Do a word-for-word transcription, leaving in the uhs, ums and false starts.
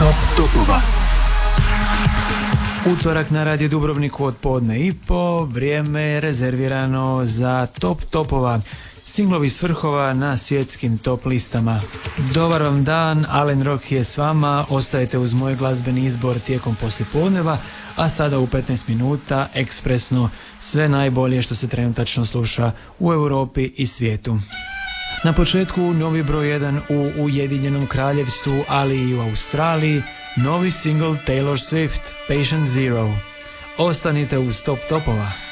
Top topova. Utorak na Radio Dubrovniku od podne i po, vrijeme je rezervirano za top topova, singlovi s vrhova na svjetskim top listama. Dobar vam dan, Alen Rock je s vama, ostajete uz moj glazbeni izbor tijekom poslijepodneva, a sada u petnaest minuta ekspresno sve najbolje što se trenutačno sluša u Europi i svijetu. Na početku novi broj jedan u Ujedinjenom Kraljevstvu, ali i u Australiji, novi single Taylor Swift, Patient Zero. Ostanite uz top topova.